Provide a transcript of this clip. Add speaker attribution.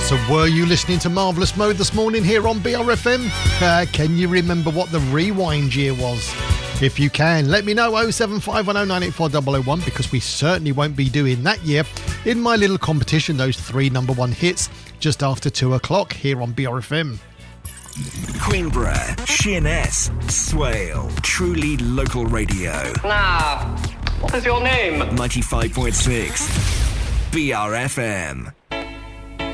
Speaker 1: So were you listening to Marvellous Mode this morning here on BRFM? Can you remember what the rewind year was? If you can, let me know. 07510984001, because we certainly won't be doing that year in my little competition, those 3 number 1 hits just after 2 o'clock here on BRFM.
Speaker 2: Queenborough, Sheerness, Swale, truly local radio.
Speaker 3: Now, what is your name?
Speaker 2: 95.6 BRFM.